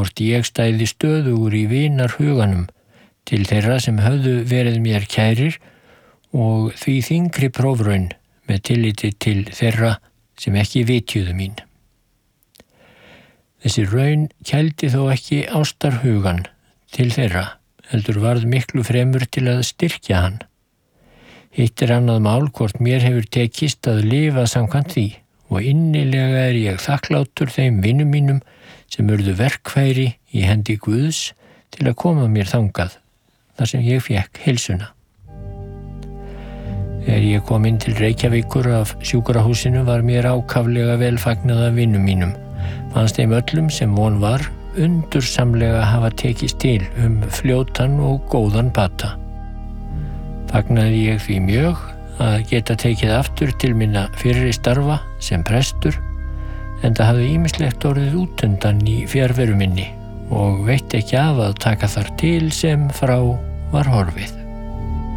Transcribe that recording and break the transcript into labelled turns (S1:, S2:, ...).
S1: hvort ég stæði stöðugur í vinarhuganum til þeirra sem höfðu verið mér kærir og því þyngri prófraun með tilliti til þeirra sem ekki vitjuðu mín. Þessi raun kældi þó ekki ástarhugan til þeirra, heldur varð miklu fremur til að styrkja hann. Hitt annað mál hvort mér hefur tekist að lifa samkvæmt því og innilega ég þakklátur þeim vinum mínum sem urðu verkfæri í hendi Guðs til að koma mér þangað, þar sem ég fékk heilsuna. Þegar ég kom inn til Reykjavíkur af sjúkrahúsinu var mér ákaflega vel fagnað af vinum mínum. Fannst þeim öllum sem von var undursamlega hafa tekist til fljótan og góðan bata. Fagnaði ég því mjög að geta tekið aftur til minna fyrri starfa sem prestur, enda hafði ýmislegt orðið útundan í fjarveru minni og veitti ekki af að taka þar til sem frá var horfið.